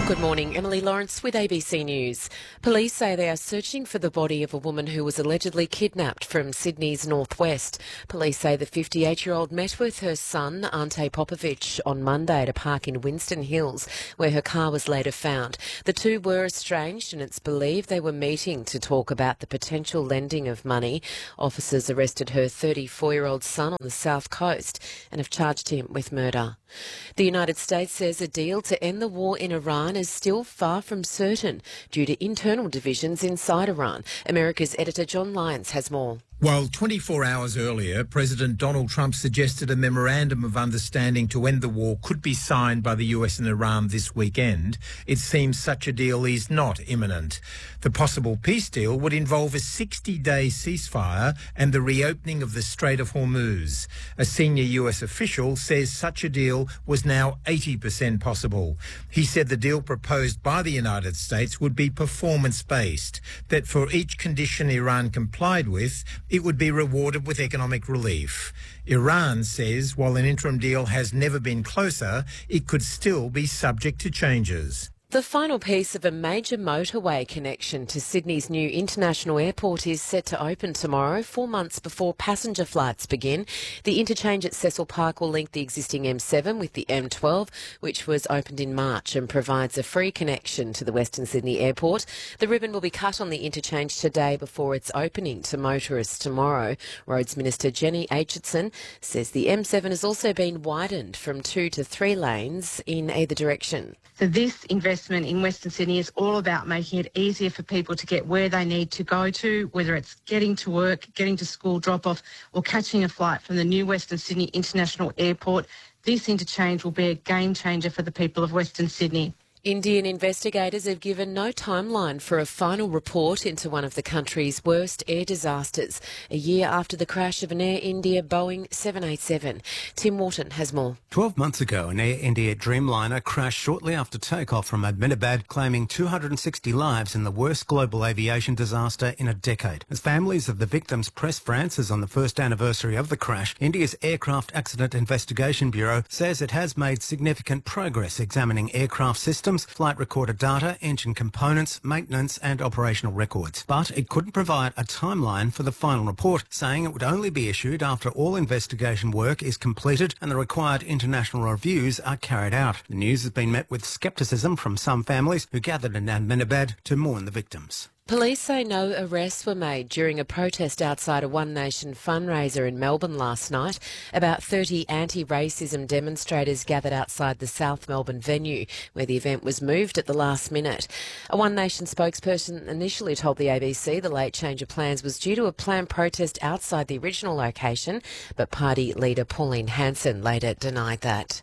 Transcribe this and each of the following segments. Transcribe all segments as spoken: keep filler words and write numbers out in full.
Good morning, Emily Lawrence with A B C News. Police say they are searching for the body of a woman who was allegedly kidnapped from Sydney's northwest. Police say the fifty-eight-year-old met with her son, Ante Popovic, on Monday at a park in Winston Hills, where her car was later found. The two were estranged and it's believed they were meeting to talk about the potential lending of money. Officers arrested her thirty-four-year-old son on the south coast and have charged him with murder. The United States says a deal to end the war in Iran is still far from certain due to internal divisions inside Iran. America's editor John Lyons has more. While twenty-four hours earlier, President Donald Trump suggested a memorandum of understanding to end the war could be signed by the U S and Iran this weekend, it seems such a deal is not imminent. The possible peace deal would involve a sixty-day ceasefire and the reopening of the Strait of Hormuz. A senior U S official says such a deal was now eighty percent possible. He said the deal proposed by the United States would be performance-based, that for each condition Iran complied with, it would be rewarded with economic relief. Iran says while an interim deal has never been closer, it could still be subject to changes. The final piece of a major motorway connection to Sydney's new international airport is set to open tomorrow, four months before passenger flights begin. The interchange at Cecil Park will link the existing M seven with the M twelve, which was opened in March and provides a free connection to the Western Sydney Airport. The ribbon will be cut on the interchange today before its opening to motorists tomorrow. Roads Minister Jenny Aitchison says the M seven has also been widened from two to three lanes in either direction. So this investment in Western Sydney is all about making it easier for people to get where they need to go to, whether it's getting to work, getting to school drop-off or catching a flight from the new Western Sydney International Airport. This interchange will be a game changer for the people of Western Sydney. Indian investigators have given no timeline for a final report into one of the country's worst air disasters, a year after the crash of an Air India Boeing seven eighty-seven. Tim Wharton has more. Twelve months ago, an Air India Dreamliner crashed shortly after takeoff from Ahmedabad, claiming two hundred sixty lives in the worst global aviation disaster in a decade. As families of the victims press for answers on the first anniversary of the crash, India's Aircraft Accident Investigation Bureau says it has made significant progress examining aircraft systems, flight recorder data, engine components, maintenance and operational records. But it couldn't provide a timeline for the final report, saying it would only be issued after all investigation work is completed and the required international reviews are carried out. The news has been met with scepticism from some families who gathered in Ahmedabad to mourn the victims. Police say no arrests were made during a protest outside a One Nation fundraiser in Melbourne last night. About thirty anti-racism demonstrators gathered outside the South Melbourne venue, where the event was moved at the last minute. A One Nation spokesperson initially told the A B C the late change of plans was due to a planned protest outside the original location, but party leader Pauline Hanson later denied that.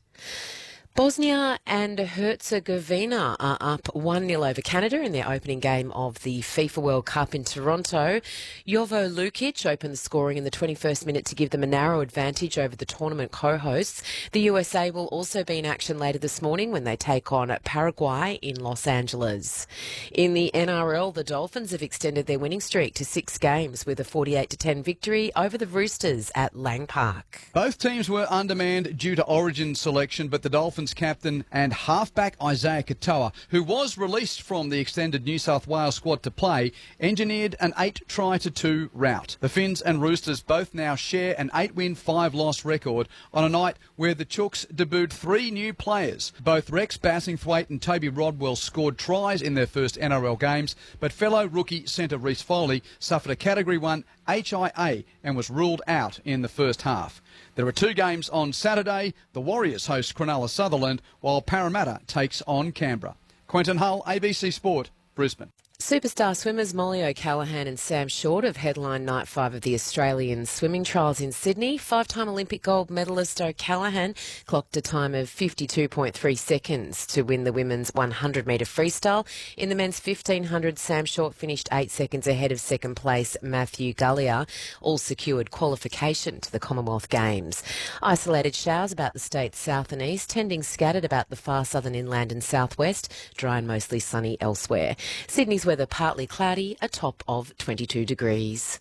Bosnia and Herzegovina are up one nil over Canada in their opening game of the FIFA World Cup in Toronto. Jovo Lukic opened the scoring in the twenty-first minute to give them a narrow advantage over the tournament co-hosts. The U S A will also be in action later this morning when they take on Paraguay in Los Angeles. In the N R L, the Dolphins have extended their winning streak to six games with a forty-eight to ten victory over the Roosters at Lang Park. Both teams were undermanned due to origin selection, but the Dolphins captain and halfback Isaiah Katoa, who was released from the extended New South Wales squad to play, engineered an eight try to two rout. The Finns and Roosters both now share an eight win, five loss record on a night where the Chooks debuted three new players. Both Rex Bassingthwaite and Toby Rodwell scored tries in their first N R L games, but fellow rookie centre Reece Foley suffered a Category one H I A and was ruled out in the first half. There are two games on Saturday. The Warriors host Cronulla Sutherland, while Parramatta takes on Canberra. Quentin Hull, A B C Sport, Brisbane. Superstar swimmers Molly O'Callaghan and Sam Short have headlined night five of the Australian swimming trials in Sydney. Five-time Olympic gold medalist O'Callaghan clocked a time of fifty-two point three seconds to win the women's one hundred metre freestyle. In the men's fifteen hundred, Sam Short finished eight seconds ahead of second place Matthew Gullier. All secured qualification to the Commonwealth Games. Isolated showers about the state's south and east, tending scattered about the far southern inland and southwest, dry and mostly sunny elsewhere. Sydney's weather partly cloudy, a top of twenty-two degrees.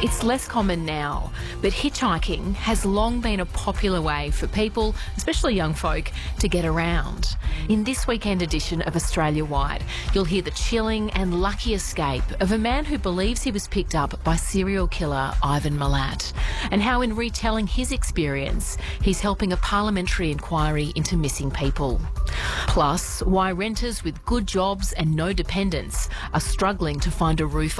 It's less common now, but hitchhiking has long been a popular way for people, especially young folk, to get around. In this weekend edition of Australia Wide, you'll hear the chilling and lucky escape of a man who believes he was picked up by serial killer Ivan Milat, and how in retelling his experience, he's helping a parliamentary inquiry into missing people. Plus, why renters with good jobs and no dependents are struggling to find a roof